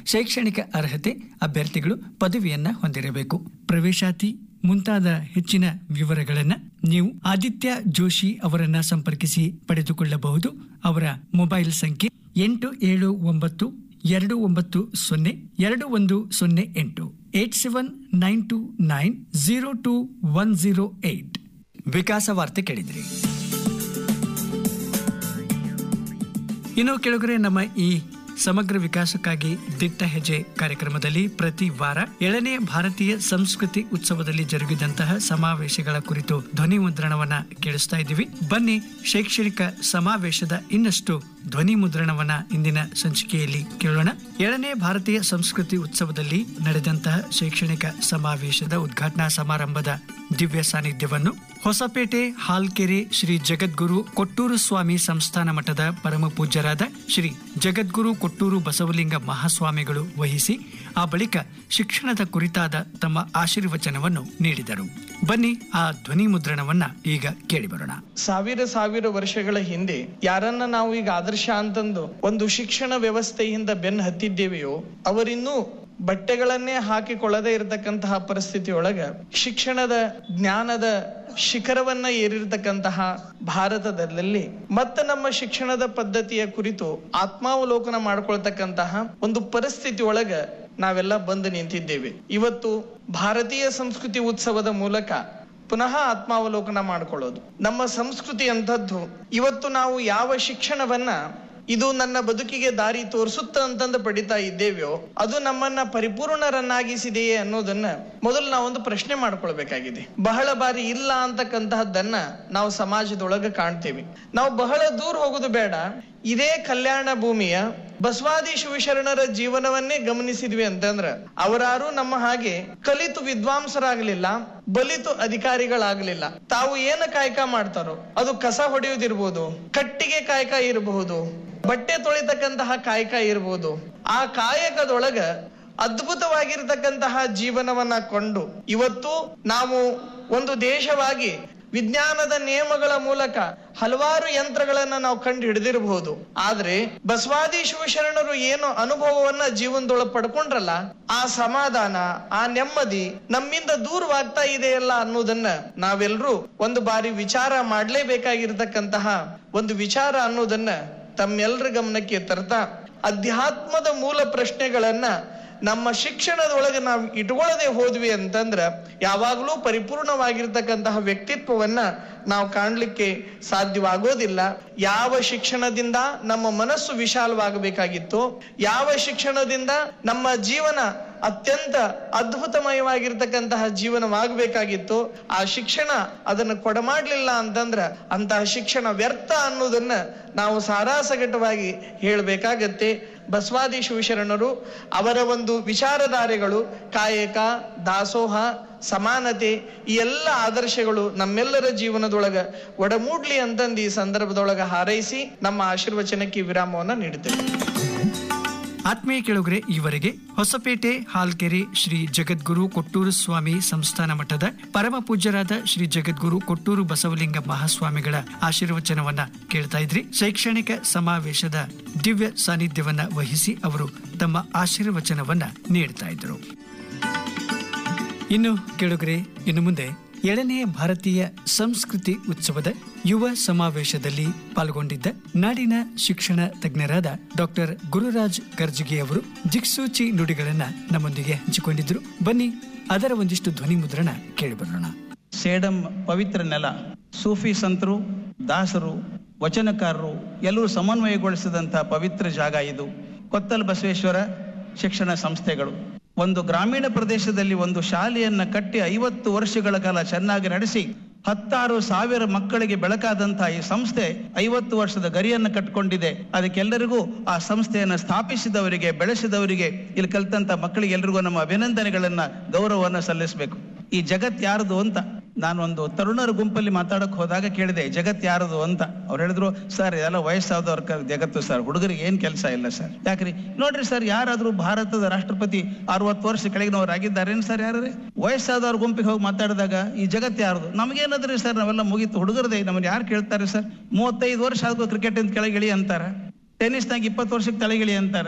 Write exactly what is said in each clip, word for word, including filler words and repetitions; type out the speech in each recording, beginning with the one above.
ಶೈಕ್ಷಣಿಕ ಅರ್ಹತೆ ಅಭ್ಯರ್ಥಿಗಳು ಪದವಿಯನ್ನ ಹೊಂದಿರಬೇಕು. ಪ್ರವೇಶಾತಿ ಮುಂತಾದ ಹೆಚ್ಚಿನ ವಿವರಗಳನ್ನ ನೀವು ಆದಿತ್ಯ ಜೋಶಿ ಅವರನ್ನ ಸಂಪರ್ಕಿಸಿ ಪಡೆದುಕೊಳ್ಳಬಹುದು. ಅವರ ಮೊಬೈಲ್ ಸಂಖ್ಯೆ ಎಂಟು ಏಳು ಒಂಬತ್ತು ಎರಡು ಒಂಬತ್ತು ಸೊನ್ನೆ ಎರಡು ಒಂದು ಸೊನ್ನೆ ಎಂಟು eight seven nine two nine zero two one zero eight. ವಿಕಾಸ ವಾರ್ತೆ ಕೇಳಿದ್ರಿ. ಇನ್ನು ಕೆಳಗರೆ ನಮ್ಮ ಈ ಸಮಗ್ರ ವಿಕಾಸಕ್ಕಾಗಿ ದಿಟ್ಟ ಹೆಜ್ಜೆ ಕಾರ್ಯಕ್ರಮದಲ್ಲಿ ಪ್ರತಿ ವಾರ ಏಳನೇ ಭಾರತೀಯ ಸಂಸ್ಕೃತಿ ಉತ್ಸವದಲ್ಲಿ ಜರುಗಿದಂತಹ ಸಮಾವೇಶಗಳ ಕುರಿತು ಧ್ವನಿ ಮುದ್ರಣವನ್ನ ಕೇಳಿಸ್ತಾ ಇದ್ದೀವಿ. ಬನ್ನಿ ಶೈಕ್ಷಣಿಕ ಸಮಾವೇಶದ ಇನ್ನಷ್ಟು ಧ್ವನಿ ಮುದ್ರಣವನ್ನ ಇಂದಿನ ಸಂಚಿಕೆಯಲ್ಲಿ ಕೇಳೋಣ. ಏಳನೇ ಭಾರತೀಯ ಸಂಸ್ಕೃತಿ ಉತ್ಸವದಲ್ಲಿ ನಡೆದಂತಹ ಶೈಕ್ಷಣಿಕ ಸಮಾವೇಶದ ಉದ್ಘಾಟನಾ ಸಮಾರಂಭದ ದಿವ್ಯ ಸಾನ್ನಿಧ್ಯವನ್ನು ಹೊಸಪೇಟೆ ಹಾಲ್ಕೆರೆ ಶ್ರೀ ಜಗದ್ಗುರು ಕೊಟ್ಟೂರು ಸ್ವಾಮಿ ಸಂಸ್ಥಾನ ಮಠದ ಪರಮ ಪೂಜ್ಯರಾದ ಶ್ರೀ ಜಗದ್ಗುರು ಕೊಟ್ಟೂರು ಬಸವಲಿಂಗ ಮಹಾಸ್ವಾಮಿಗಳು ವಹಿಸಿ ಆ ಬಳಿಕ ಶಿಕ್ಷಣದ ಕುರಿತಾದ ತಮ್ಮ ಆಶೀರ್ವಚನವನ್ನು ನೀಡಿದರು. ಬನ್ನಿ ಆ ಧ್ವನಿ ಮುದ್ರಣವನ್ನ ಈಗ ಕೇಳಿಬರೋಣ. ಸಾವಿರ ಸಾವಿರ ವರ್ಷಗಳ ಹಿಂದೆ ಯಾರನ್ನ ನಾವು ಈಗ ಆದರ್ಶ ಅಂತಂದು ಒಂದು ಶಿಕ್ಷಣ ವ್ಯವಸ್ಥೆಯಿಂದ ಬೆನ್ನು ಹತ್ತಿದ್ದೇವೆಯೋ ಅವರಿನ್ನೂ ಬಟ್ಟೆಗಳನ್ನೇ ಹಾಕಿಕೊಳ್ಳದೆ ಇರತಕ್ಕಂತಹ ಪರಿಸ್ಥಿತಿಯೊಳಗ ಶಿಕ್ಷಣದ ಜ್ಞಾನದ ಶಿಖರವನ್ನ ಏರಿರತಕ್ಕಂತಹ ಭಾರತದಲ್ಲಿ ಮತ್ತೆ ನಮ್ಮ ಶಿಕ್ಷಣದ ಪದ್ಧತಿಯ ಕುರಿತು ಆತ್ಮಾವಲೋಕನ ಮಾಡ್ಕೊಳ್ತಕ್ಕಂತಹ ಒಂದು ಪರಿಸ್ಥಿತಿ ಒಳಗ ನಾವೆಲ್ಲ ಬಂದು ನಿಂತಿದ್ದೇವೆ. ಇವತ್ತು ಭಾರತೀಯ ಸಂಸ್ಕೃತಿ ಉತ್ಸವದ ಮೂಲಕ ಪುನಃ ಆತ್ಮಾವಲೋಕನ ಮಾಡ್ಕೊಳ್ಳೋದು. ನಮ್ಮ ಸಂಸ್ಕೃತಿ ಅಂತದ್ದು ಇವತ್ತು ನಾವು ಯಾವ ಶಿಕ್ಷಣವನ್ನ ಇದು ನನ್ನ ಬದುಕಿಗೆ ದಾರಿ ತೋರಿಸುತ್ತ ಅಂತಂದು ಪಡಿತಾ ಇದ್ದೇವೆಯೋ ಅದು ನಮ್ಮನ್ನ ಪರಿಪೂರ್ಣರನ್ನಾಗಿಸಿದೆಯೇ ಅನ್ನೋದನ್ನ ಮೊದಲು ನಾವೊಂದು ಪ್ರಶ್ನೆ ಮಾಡ್ಕೊಳ್ಬೇಕಾಗಿದೆ. ಬಹಳ ಬಾರಿ ಇಲ್ಲ ಅಂತಕ್ಕಂತಹದ್ದನ್ನ ನಾವು ಸಮಾಜದೊಳಗೆ ಕಾಣ್ತೇವೆ. ನಾವು ಬಹಳ ದೂರ ಹೋಗುದು ಬೇಡ, ಇದೇ ಕಲ್ಯಾಣ ಭೂಮಿಯ ಬಸವಾದಿ ಶಿವಶರಣರ ಜೀವನವನ್ನೇ ಗಮನಿಸಿದ್ವಿ ಅಂತಂದ್ರ ಅವರಾರು ನಮ್ಮ ಹಾಗೆ ಕಲಿತು ವಿದ್ವಾಂಸರಾಗ್ಲಿಲ್ಲ, ಬಲಿತು ಅಧಿಕಾರಿಗಳಾಗ್ಲಿಲ್ಲ. ತಾವು ಏನ ಕಾಯಕ ಮಾಡ್ತಾರೋ ಅದು ಕಸ ಹೊಡೆಯುವುದಿರ್ಬೋದು, ಕಟ್ಟಿಗೆ ಕಾಯಕ ಇರಬಹುದು, ಬಟ್ಟೆ ತೊಳಿತಕ್ಕಂತಹ ಕಾಯಕ ಇರಬಹುದು. ಆ ಕಾಯಕದೊಳಗ ಅದ್ಭುತವಾಗಿರ್ತಕ್ಕಂತಹ ಜೀವನವನ್ನ ಕೊಂಡು ಇವತ್ತು ನಾವು ಒಂದು ದೇಶವಾಗಿ ವಿಜ್ಞಾನದ ನಿಯಮಗಳ ಮೂಲಕ ಹಲವಾರು ಯಂತ್ರಗಳನ್ನ ನಾವು ಕಂಡು ಹಿಡಿದಿರಬಹುದು. ಆದ್ರೆ ಬಸವಾದಿ ಶಿವಶರಣರು ಏನು ಅನುಭವವನ್ನ ಜೀವನದೊಳಗೆ ಪಡ್ಕೊಂಡ್ರಲ್ಲ, ಆ ಸಮಾಧಾನ, ಆ ನೆಮ್ಮದಿ ನಮ್ಮಿಂದ ದೂರವಾಗ್ತಾ ಇದೆಯಲ್ಲ ಅನ್ನೋದನ್ನ ನಾವೆಲ್ಲರೂ ಒಂದು ಬಾರಿ ವಿಚಾರ ಮಾಡ್ಲೇಬೇಕಾಗಿರ್ತಕ್ಕಂತಹ ಒಂದು ವಿಚಾರ ಅನ್ನೋದನ್ನ ತಮ್ಮೆಲ್ಲರ ಗಮನಕ್ಕೆ ತರ್ತಾ ಅಧ್ಯಾತ್ಮದ ಮೂಲ ಪ್ರಶ್ನೆಗಳನ್ನ ನಮ್ಮ ಶಿಕ್ಷಣದೊಳಗೆ ನಾವು ಇಟ್ಕೊಳ್ಳದೆ ಹೋದ್ವಿ ಅಂತಂದ್ರ ಯಾವಾಗಲೂ ಪರಿಪೂರ್ಣವಾಗಿರ್ತಕ್ಕಂತಹ ವ್ಯಕ್ತಿತ್ವವನ್ನ ನಾವು ಕಾಣ್ಲಿಕ್ಕೆ ಸಾಧ್ಯವಾಗೋದಿಲ್ಲ. ಯಾವ ಶಿಕ್ಷಣದಿಂದ ನಮ್ಮ ಮನಸ್ಸು ವಿಶಾಲವಾಗಬೇಕಾಗಿತ್ತು, ಯಾವ ಶಿಕ್ಷಣದಿಂದ ನಮ್ಮ ಜೀವನ ಅತ್ಯಂತ ಅದ್ಭುತಮಯವಾಗಿರ್ತಕ್ಕಂತಹ ಜೀವನವಾಗಬೇಕಾಗಿತ್ತು, ಆ ಶಿಕ್ಷಣ ಅದನ್ನು ಕೊಡಮಾಡ್ಲಿಲ್ಲ ಅಂತಂದ್ರ ಅಂತಹ ಶಿಕ್ಷಣ ವ್ಯರ್ಥ ಅನ್ನೋದನ್ನ ನಾವು ಸಾರಾಸಗಟವಾಗಿ ಹೇಳ್ಬೇಕಾಗತ್ತೆ. ಬಸವಾದಿ ಶಿವಶರಣರು ಅವರ ಒಂದು ವಿಚಾರಧಾರೆಗಳು ಕಾಯಕ, ದಾಸೋಹ, ಸಮಾನತೆ ಈ ಎಲ್ಲ ಆದರ್ಶಗಳು ನಮ್ಮೆಲ್ಲರ ಜೀವನದೊಳಗ ಒಡಮೂಡ್ಲಿ ಅಂತಂದು ಈ ಸಂದರ್ಭದೊಳಗ ಹಾರೈಸಿ ನಮ್ಮ ಆಶೀರ್ವಚನಕ್ಕೆ ವಿರಾಮವನ್ನ ನೀಡುತ್ತೇವೆ. ಆತ್ಮೀಯ ಕೇಳುಗರೆ, ಈವರೆಗೆ ಹೊಸಪೇಟೆ ಹಾಲ್ಕೆರೆ ಶ್ರೀ ಜಗದ್ಗುರು ಕೊಟ್ಟೂರು ಸ್ವಾಮಿ ಸಂಸ್ಥಾನ ಮಠದ ಪರಮ ಪೂಜ್ಯರಾದ ಶ್ರೀ ಜಗದ್ಗುರು ಕೊಟ್ಟೂರು ಬಸವಲಿಂಗ ಮಹಾಸ್ವಾಮಿಗಳ ಆಶೀರ್ವಚನವನ್ನ ಕೇಳ್ತಾ ಇದ್ರಿ. ಶೈಕ್ಷಣಿಕ ಸಮಾವೇಶದ ದಿವ್ಯ ಸಾನ್ನಿಧ್ಯವನ್ನ ವಹಿಸಿ ಅವರು ತಮ್ಮ ಆಶೀರ್ವಚನವನ್ನ ನೀಡ್ತಾ ಇದ್ರು. ಇನ್ನು ಕೇಳುಗರೆ, ಇನ್ನು ಮುಂದೆ ಏಳನೇ ಭಾರತೀಯ ಸಂಸ್ಕೃತಿ ಉತ್ಸವದ ಯುವ ಸಮಾವೇಶದಲ್ಲಿ ಪಾಲ್ಗೊಂಡಿದ್ದ ನಾಡಿನ ಶಿಕ್ಷಣ ತಜ್ಞರಾದ ಡಾಕ್ಟರ್ ಗುರುರಾಜ್ ಗರ್ಜಿಗೆ ಅವರು ದಿಕ್ಸೂಚಿ ನುಡಿಗಳನ್ನ ನಮ್ಮೊಂದಿಗೆ ಹಂಚಿಕೊಂಡಿದ್ರು. ಬನ್ನಿ ಅದರ ಒಂದಿಷ್ಟು ಧ್ವನಿ ಮುದ್ರಣ ಕೇಳಿಬರೋಣ. ಸೇಡಂ ಪವಿತ್ರ ನೆಲ, ಸೂಫಿ ಸಂತರು, ದಾಸರು, ವಚನಕಾರರು ಎಲ್ಲರೂ ಸಮನ್ವಯಗೊಳಿಸಿದಂತಹ ಪವಿತ್ರ ಜಾಗ ಇದು. ಕೊತ್ತಲ ಬಸವೇಶ್ವರ ಶಿಕ್ಷಣ ಸಂಸ್ಥೆಗಳು ಒಂದು ಗ್ರಾಮೀಣ ಪ್ರದೇಶದಲ್ಲಿ ಒಂದು ಶಾಲೆಯನ್ನ ಕಟ್ಟಿ ಐವತ್ತು ವರ್ಷಗಳ ಕಾಲ ಚೆನ್ನಾಗಿ ನಡೆಸಿ ಹತ್ತಾರು ಸಾವಿರ ಮಕ್ಕಳಿಗೆ ಬೆಳಕಾದಂತಹ ಈ ಸಂಸ್ಥೆ ಐವತ್ತು ವರ್ಷದ ಗರಿಯನ್ನು ಕಟ್ಕೊಂಡಿದೆ. ಅದಕ್ಕೆಲ್ಲರಿಗೂ ಆ ಸಂಸ್ಥೆಯನ್ನು ಸ್ಥಾಪಿಸಿದವರಿಗೆ, ಬೆಳೆಸಿದವರಿಗೆ, ಇಲ್ಲಿ ಕಲಿತಂತ ಮಕ್ಕಳಿಗೆ ಎಲ್ರಿಗೂ ನಮ್ಮ ಅಭಿನಂದನೆಗಳನ್ನ, ಗೌರವವನ್ನು ಸಲ್ಲಿಸಬೇಕು. ಈ ಜಗತ್ ಯಾರದು ಅಂತ ನಾನು ಒಂದು ತರುಣರ ಗುಂಪಲ್ಲಿ ಮಾತಾಡಕ್ ಹೋದಾಗ ಕೇಳಿದೆ, ಜಗತ್ ಯಾರದು ಅಂತ. ಅವ್ರು ಹೇಳಿದ್ರು, ಸರ್ ಇದೆಲ್ಲ ವಯಸ್ಸಾದವ್ರ ಜಗತ್ತು ಸರ್, ಹುಡುಗರಿಗೆ ಏನ್ ಕೆಲಸ ಇಲ್ಲ ಸರ್. ಯಾಕ್ರಿ ನೋಡ್ರಿ ಸರ್, ಯಾರಾದ್ರೂ ಭಾರತದ ರಾಷ್ಟ್ರಪತಿ ಅರವತ್ತು ವರ್ಷ ಕೆಳಗಿನವ್ರು ಆಗಿದ್ದಾರೇನು ಸರ್? ಯಾರೇ ವಯಸ್ಸಾದವ್ರ ಗುಂಪಿಗೆ ಹೋಗಿ ಮಾತಾಡಿದಾಗ ಈ ಜಗತ್ ಯಾರದು, ನಮಗೇನಾದ್ರಿ ಸರ್, ನಾವೆಲ್ಲ ಮುಗಿತು, ಹುಡುಗರದೇ, ನಮ್ಮನ್ನ ಯಾರು ಕೇಳ್ತಾರೆ ಸರ್? ಮೂವತ್ತೈದು ವರ್ಷ ಆದ್ರೂ ಕ್ರಿಕೆಟ್ ಅಂತ ಕೆಳಗಿಳಿ ಅಂತಾರ, ಟೆನ್ನಿಸ್ನಾಗ ಇಪ್ಪತ್ತು ವರ್ಷಕ್ಕೆ ತಲೆಗಿಳಿ ಅಂತಾರ.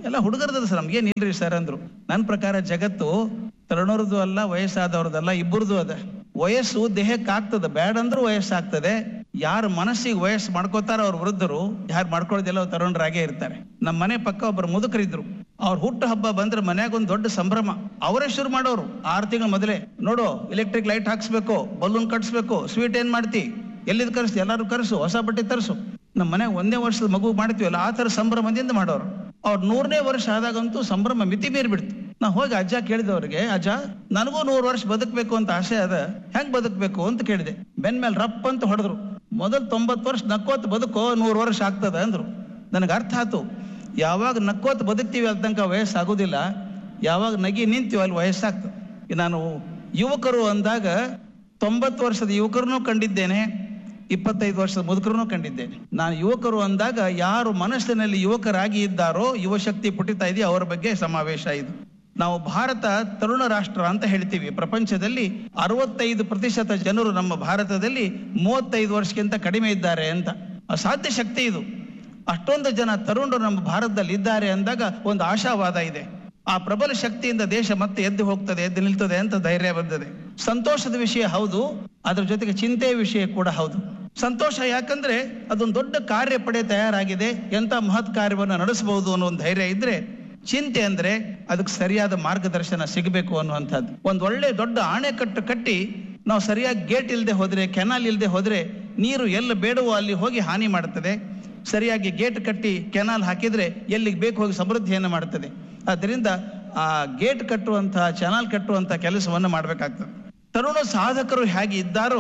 ಎಲ್ಲ ಹುಡುಗರದ್ದು ಸರ್, ನಮ್ಗೇನ್ ಇಲ್ರಿ ಸರ್ ಅಂದ್ರು. ನನ್ನ ಪ್ರಕಾರ ಜಗತ್ತು ತರುಣರದು ಅಲ್ಲ, ವಯಸ್ಸಾದವ್ರದಲ್ಲ, ಇಬ್ಬರದು ಅದ. ವಯಸ್ಸು ದೇಹಕ್ಕೆ ಆಗ್ತದೆ, ಬ್ಯಾಡ್ ಅಂದ್ರೂ ವಯಸ್ಸಾಗ್ತದೆ. ಯಾರು ಮನಸ್ಸಿಗೆ ವಯಸ್ಸು ಮಾಡ್ಕೋತಾರ ಅವ್ರ ವೃದ್ಧರು, ಯಾರು ಮಾಡ್ಕೊಳ್ಳೋದಿಲ್ಲ ಅವ್ರು ತರುಣರಾಗೇ ಇರ್ತಾರೆ. ನಮ್ಮ ಮನೆ ಪಕ್ಕ ಒಬ್ಬರು ಮುದುಕರಿದ್ರು. ಅವ್ರ ಹುಟ್ಟು ಹಬ್ಬ ಬಂದ್ರೆ ಮನ್ಯಾಗ ಒಂದು ದೊಡ್ಡ ಸಂಭ್ರಮ. ಅವರೇ ಶುರು ಮಾಡೋರು ಆರು ತಿಂಗಳ ಮೊದಲೇ. ನೋಡು, ಎಲೆಕ್ಟ್ರಿಕ್ ಲೈಟ್ ಹಾಕ್ಸ್ಬೇಕು, ಬಲೂನ್ ಕಟ್ಸ್ಬೇಕು, ಸ್ವೀಟ್ ಏನ್ ಮಾಡ್ತಿ, ಎಲ್ಲಿದ್ ಕರ್ಸ್ತಿ, ಎಲ್ಲಾರು ಕರ್ಸು, ಹೊಸ ಬಟ್ಟೆ ತರಿಸು. ನಮ್ಮ ಮನೆ ಒಂದೇ ವರ್ಷದ ಮಗು ಮಾಡ್ತೀವಲ್ಲ ಆ ತರ ಸಂಭ್ರಮದಿಂದ ಮಾಡೋರು. ಅವ್ರ ನೂರನೇ ವರ್ಷ ಆದಾಗಂತೂ ಸಂಭ್ರಮ ಮಿತಿ ಮೀರಿ ಬಿಡ್ತು. ನಾ ಹೋಗಿ ಅಜ್ಜ ಕೇಳಿದವ್ರಿಗೆ, ಅಜ್ಜ ನನಗೂ ನೂರು ವರ್ಷ ಬದುಕಬೇಕು ಅಂತ ಆಸೆ ಅದ, ಹೆಂಗ್ ಬದುಕಬೇಕು ಅಂತ ಕೇಳಿದೆ. ಬೆನ್ ಮೇಲೆ ರಪ್ ಅಂತ ಹೊಡೆದ್ರು. ಮೊದಲು ತೊಂಬತ್ತು ವರ್ಷ ನಕ್ಕೋತ್ ಬದುಕೋ, ನೂರು ವರ್ಷ ಆಗ್ತದ ಅಂದ್ರು. ನನಗೆ ಅರ್ಥ ಆಯ್ತು, ಯಾವಾಗ ನಕ್ಕೋತ್ ಬದುಕ್ತೀವಿ ಅಲ್ಲಿ ತನಕ ವಯಸ್ಸಾಗೋದಿಲ್ಲ, ಯಾವಾಗ ನಗಿ ನಿಂತೀವಿ ಅಲ್ಲಿ ವಯಸ್ಸಾಗ್ತದೆ. ನಾನು ಯುವಕರು ಅಂದಾಗ ತೊಂಬತ್ತು ವರ್ಷದ ಯುವಕರನ್ನು ಕಂಡಿದ್ದೇನೆ, ಇಪ್ಪತ್ತೈದು ವರ್ಷದ ಮುದುಕರನ್ನು ಕಂಡಿದ್ದೇನೆ. ನಾನು ಯುವಕರು ಅಂದಾಗ ಯಾರು ಮನಸ್ಸಿನಲ್ಲಿ ಯುವಕರಾಗಿ ಇದ್ದಾರೋ, ಯುವ ಶಕ್ತಿ ಪುಟಿತಾ ಇದೆಯೋ ಅವರ ಬಗ್ಗೆ ಸಮಾವೇಶ ಇದು. ನಾವು ಭಾರತ ತರುಣ ರಾಷ್ಟ್ರ ಅಂತ ಹೇಳ್ತೀವಿ. ಪ್ರಪಂಚದಲ್ಲಿ ಅರವತ್ತೈದು ಪ್ರತಿಶತ ಜನರು ನಮ್ಮ ಭಾರತದಲ್ಲಿ ಮೂವತ್ತೈದು ವರ್ಷಕ್ಕಿಂತ ಕಡಿಮೆ ಇದ್ದಾರೆ ಅಂತ. ಅಸಾಧ್ಯ ಶಕ್ತಿ ಇದು. ಅಷ್ಟೊಂದು ಜನ ತರುಣರು ನಮ್ಮ ಭಾರತದಲ್ಲಿ ಇದ್ದಾರೆ ಅಂದಾಗ ಒಂದು ಆಶಾವಾದ ಇದೆ. ಆ ಪ್ರಬಲ ಶಕ್ತಿಯಿಂದ ದೇಶ ಮತ್ತೆ ಎದ್ದು ಹೋಗ್ತದೆ, ಎದ್ದು ನಿಲ್ತದೆ ಅಂತ ಧೈರ್ಯ ಬಂದಿದೆ. ಸಂತೋಷದ ವಿಷಯ ಹೌದು, ಅದ್ರ ಜೊತೆಗೆ ಚಿಂತೆಯ ವಿಷಯ ಕೂಡ ಹೌದು. ಸಂತೋಷ ಯಾಕಂದ್ರೆ ಅದೊಂದು ದೊಡ್ಡ ಕಾರ್ಯಪಡೆ ತಯಾರಾಗಿದೆ, ಎಂತ ಮಹತ್ ಕಾರ್ಯವನ್ನು ನಡೆಸಬಹುದು ಅನ್ನೋ ಒಂದು ಧೈರ್ಯ ಇದ್ರೆ. ಚಿಂತೆ ಅಂದ್ರೆ ಅದಕ್ಕೆ ಸರಿಯಾದ ಮಾರ್ಗದರ್ಶನ ಸಿಗಬೇಕು ಅನ್ನುವಂಥದ್ದು. ಒಂದ್ ಒಳ್ಳೆ ದೊಡ್ಡ ಆಣೆಕಟ್ಟು ಕಟ್ಟಿ ನಾವು ಸರಿಯಾಗಿ ಗೇಟ್ ಇಲ್ಲದೆ ಹೋದ್ರೆ, ಕೆನಾಲ್ ಇಲ್ಲದೆ ಹೋದ್ರೆ ನೀರು ಎಲ್ಲ ಬೇಡವೋ ಅಲ್ಲಿ ಹೋಗಿ ಹಾನಿ ಮಾಡುತ್ತದೆ. ಸರಿಯಾಗಿ ಗೇಟ್ ಕಟ್ಟಿ ಕೆನಾಲ್ ಹಾಕಿದ್ರೆ ಎಲ್ಲಿಗೆ ಬೇಕು ಹೋಗಿ ಸಮೃದ್ಧಿಯನ್ನು ಮಾಡುತ್ತದೆ. ಆದ್ದರಿಂದ ಆ ಗೇಟ್ ಕಟ್ಟುವಂತಹ, ಚಾನಲ್ ಕಟ್ಟುವಂತಹ ಕೆಲಸವನ್ನು ಮಾಡಬೇಕಾಗ್ತದೆ. ತರುಣ ಸಾಧಕರು ಹೇಗೆ ಇದ್ದಾರೋ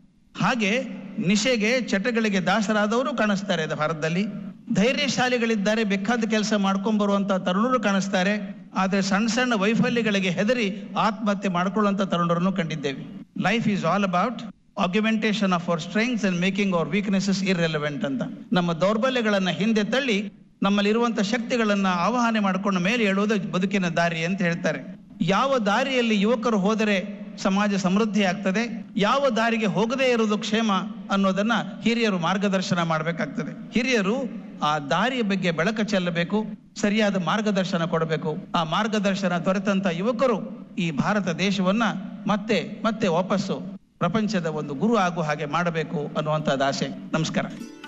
ಹಾಗೆ ನಿಶೆಗೆ, ಚಟಗಳಿಗೆ ದಾಸರಾದವರು ಕಾಣಿಸ್ತಾರೆ ಭಾರತದಲ್ಲಿ. ಧೈರ್ಯಶಾಲಿಗಳಿದ್ದಾರೆ, ಬೇಕಾದ ಕೆಲಸ ಮಾಡ್ಕೊಂಡ್ ಬರುವಂತ ತರುಣರು ಕಾಣಿಸ್ತಾರೆ. ಆದ್ರೆ ಸಣ್ಣ ಸಣ್ಣ ವೈಫಲ್ಯಗಳಿಗೆ ಹೆದರಿ ಆತ್ಮಹತ್ಯೆ ಮಾಡ್ಕೊಳ್ಳುವಂತ ತರುಣರನ್ನು ಕಂಡಿದ್ದೇವೆ. Life is all about ಆಗ್ಯುಮೆಂಟೇಷನ್ of our strengths and making hour weaknesses irrelevant ಅಂತ. ನಮ್ಮ ದೌರ್ಬಲ್ಯಗಳನ್ನ ಹಿಂದೆ ತಳ್ಳಿ ನಮ್ಮಲ್ಲಿರುವಂತ ಶಕ್ತಿಗಳನ್ನ ಆವಾಹನೆ ಮಾಡ್ಕೊಂಡ ಮೇಲೆ ಹೇಳುವುದು ಬದುಕಿನ ದಾರಿ ಅಂತ ಹೇಳ್ತಾರೆ. ಯಾವ ದಾರಿಯಲ್ಲಿ ಯುವಕರು ಹೋದರೆ ಸಮಾಜ ಸಮೃದ್ಧಿ ಆಗ್ತದೆ, ಯಾವ ದಾರಿಗೆ ಹೋಗದೇ ಇರುವುದು ಕ್ಷೇಮ ಅನ್ನೋದನ್ನ ಹಿರಿಯರು ಮಾರ್ಗದರ್ಶನ ಮಾಡಬೇಕಾಗ್ತದೆ. ಹಿರಿಯರು ಆ ದಾರಿಯ ಬಗ್ಗೆ ಬೆಳಕು ಚೆಲ್ಲಬೇಕು, ಸರಿಯಾದ ಮಾರ್ಗದರ್ಶನ ಕೊಡಬೇಕು. ಆ ಮಾರ್ಗದರ್ಶನ ದೊರೆತಂತ ಯುವಕರು ಈ ಭಾರತ ದೇಶವನ್ನ ಮತ್ತೆ ಮತ್ತೆ ವಾಪಸ್ಸು ಪ್ರಪಂಚದ ಒಂದು ಗುರು ಆಗು ಹಾಗೆ ಮಾಡಬೇಕು ಅನ್ನುವಂಥದ್ದು ಆಸೆ. ನಮಸ್ಕಾರ.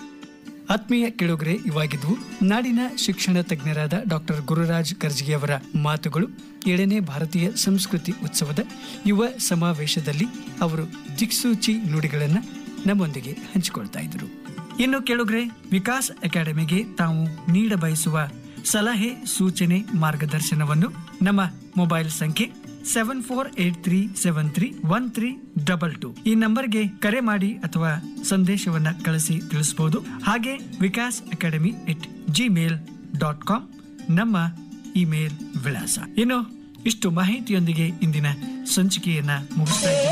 ಆತ್ಮೀಯ ಕೇಳುಗರೆ, ಇವಾಗಿದ್ವು ನಾಡಿನ ಶಿಕ್ಷಣ ತಜ್ಞರಾದ ಡಾಕ್ಟರ್ ಗುರುರಾಜ್ ಕರ್ಜಗಿ ಅವರ ಮಾತುಗಳು. ಏಳನೇ ಭಾರತೀಯ ಸಂಸ್ಕೃತಿ ಉತ್ಸವದ ಯುವ ಸಮಾವೇಶದಲ್ಲಿ ಅವರು ದಿಕ್ಸೂಚಿ ನುಡಿಗಳನ್ನ ನಮ್ಮೊಂದಿಗೆ ಹಂಚಿಕೊಳ್ತಾ ಇದ್ರು. ಇನ್ನು ಕೇಳುಗರೆ, ವಿಕಾಸ್ ಅಕಾಡೆಮಿಗೆ ತಾವು ನೀಡ ಬಯಸುವ ಸಲಹೆ, ಸೂಚನೆ, ಮಾರ್ಗದರ್ಶನವನ್ನು ನಮ್ಮ ಮೊಬೈಲ್ ಸಂಖ್ಯೆ seven four eight three seven three one three double two ಈ ನಂಬರ್ಗೆ ಕರೆ ಮಾಡಿ ಅಥವಾ ಸಂದೇಶವನ್ನ ಕಳಿಸಿ ತಿಳಿಸಬಹುದು. ಹಾಗೆ ವಿಕಾಸ್ ಅಕಾಡೆಮಿ ಎಟ್ ಜಿಮೇಲ್ ಡಾಟ್ ಕಾಮ್ ನಮ್ಮ ಇಮೇಲ್ ವಿಳಾಸ. ಇನ್ನು ಇಷ್ಟು ಮಾಹಿತಿಯೊಂದಿಗೆ ಇಂದಿನ ಸಂಚಿಕೆಯನ್ನ ಮುಗಿಸ್ತಾ ಇದ್ದೀವಿ.